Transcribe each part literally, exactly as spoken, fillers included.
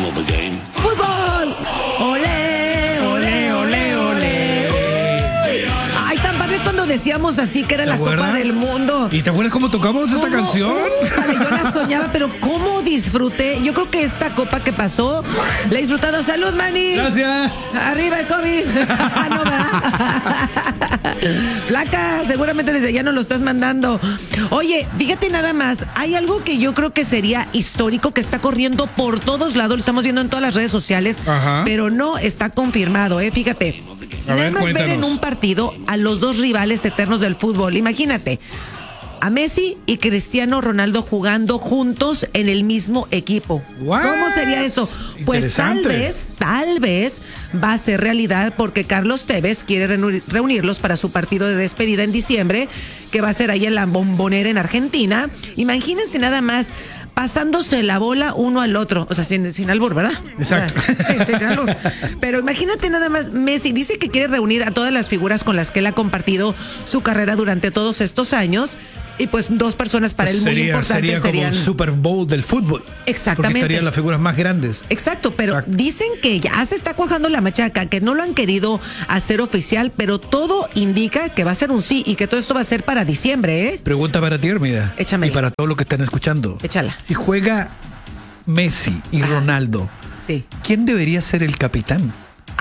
¡Fútbol! ¡Olé, olé, olé, olé! Ay, tan padre cuando decíamos así que era la Copa del Mundo. ¿Y te acuerdas cómo tocamos esta canción? Újale, yo la soñaba, pero cómo disfruté. Yo creo que esta copa que pasó, la he disfrutado. ¡Salud, Manny! Gracias. ¡Arriba el COVID! No, ¿verdad? Flaca, seguramente desde allá nos lo estás mandando. Oye, fíjate nada más, hay algo que yo creo que sería histórico, que está corriendo por todos lados, lo estamos viendo en todas las redes sociales. Ajá. Pero no está confirmado, ¿eh? Fíjate. A ver, nada más cuéntanos. ver en un partido a los dos rivales eternos del fútbol. Imagínate. A Messi y Cristiano Ronaldo jugando juntos en el mismo equipo. What? ¿Cómo sería eso? Pues tal vez, tal vez va a ser realidad, porque Carlos Tevez quiere reunirlos para su partido de despedida en diciembre, que va a ser ahí en la Bombonera en Argentina. Imagínense nada más, pasándose la bola uno al otro. O sea, sin, sin albur, ¿verdad? Exacto. O sea, sí, sin albur. Pero imagínate nada más, Messi dice que quiere reunir a todas las figuras con las que él ha compartido su carrera durante todos estos años. Y pues dos personas para pues él muy sería, importantes sería serían... como un Super Bowl del fútbol. Exactamente. Porque estarían las figuras más grandes. Exacto, pero Exacto. Dicen que ya se está cuajando la machaca, que no lo han querido hacer oficial, pero todo indica que va a ser un sí y que todo esto va a ser para diciembre, ¿eh? Pregunta para ti, Hermida. Échame. Y para todos los que están escuchando. Échala. Si juega Messi y Ronaldo, sí. ¿quién debería ser el capitán?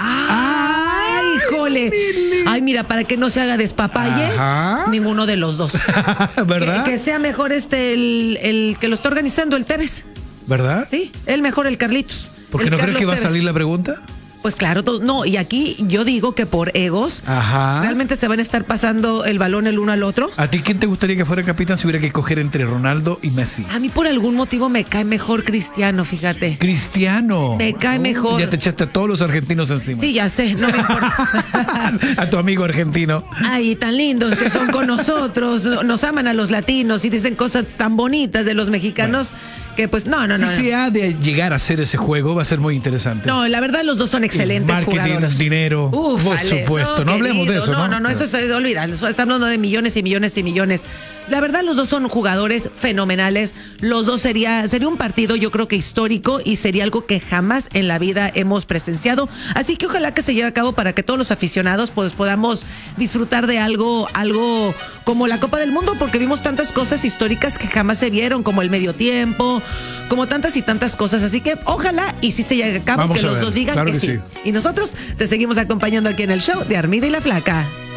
¡Ay, híjole! Ay, mira, para que no se haga despapalle, Ajá. ninguno de los dos. ¿Verdad? Que, que sea mejor este, el, el que lo está organizando, el Tevez. ¿Verdad? Sí, el mejor, el Carlitos. ¿Por qué no crees que va a salir la pregunta? Pues claro, todo, no, y aquí yo digo que por egos, Ajá. realmente se van a estar pasando el balón el uno al otro. ¿A ti quién te gustaría que fuera capitán si hubiera que escoger entre Ronaldo y Messi? A mí por algún motivo me cae mejor Cristiano, fíjate. Cristiano. Me cae oh, mejor. Ya te echaste a todos los argentinos encima. Sí, ya sé, no me importa. A tu amigo argentino. Ay, tan lindos que son con nosotros, nos aman a los latinos y dicen cosas tan bonitas de los mexicanos. Bueno. Que pues no, no, si no. Si se no. ha de llegar a hacer ese juego, va a ser muy interesante. No, la verdad los dos son excelentes marketing, jugadores. Dinero, Uf, por vale. supuesto. No, no hablemos querido, de eso, ¿no? No, no, no, eso se olvida. Estamos hablando de millones y millones y millones. La verdad los dos son jugadores fenomenales. Los dos sería, sería un partido yo creo que histórico y sería algo que jamás en la vida hemos presenciado. Así que ojalá que se lleve a cabo para que todos los aficionados pues podamos disfrutar de algo, algo como la Copa del Mundo, porque vimos tantas cosas históricas que jamás se vieron, como el medio tiempo, como tantas y tantas cosas, así que ojalá y sí se llegue a cabo, Vamos que los ver. dos digan claro que, que sí. sí. Y nosotros te seguimos acompañando aquí en el show de Armida y la Flaca.